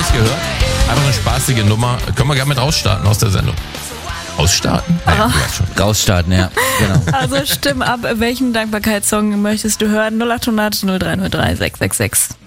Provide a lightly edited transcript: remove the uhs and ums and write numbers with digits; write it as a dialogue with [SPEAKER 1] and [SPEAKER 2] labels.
[SPEAKER 1] nicht gehört. Einfach eine spaßige Nummer. Können wir gerne mit rausstarten aus der Sendung. Ausstarten? Naja, du weißt schon.
[SPEAKER 2] Rausstarten, ja. Genau.
[SPEAKER 3] Also stimm ab, welchen Dankbarkeitssong möchtest du hören? 0800 0303666.